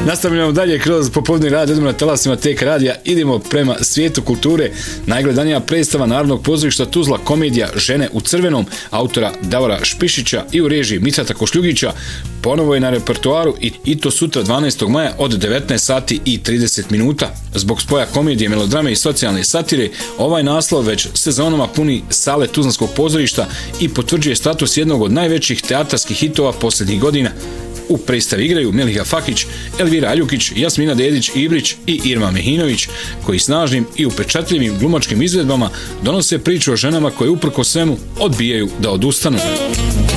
Nastavljamo dalje kroz popodnevni rad, idemo na talasima TK radija, idemo prema svijetu kulture. Najgledanija predstava Narodnog pozorišta Tuzla, komedija Žene u crvenom, autora Davora Špišića i u režiji Micata Košljugića, ponovo je na repertoaru i to sutra 12. maja od 19 sati i 30 minuta. Zbog spoja komedije, melodrame i socijalne satire, ovaj naslov već sezonama puni sale Tuzlanskog pozorišta i potvrđuje status jednog od najvećih teatarskih hitova posljednjih godina. U predstavi igraju Miliha Fakić, Elvira Aljukić, Jasmina Dedić-Ibrić i Irma Mehinović, koji snažnim i upečatljivim glumačkim izvedbama donose priču o ženama koje uprkos svemu odbijaju da odustanu.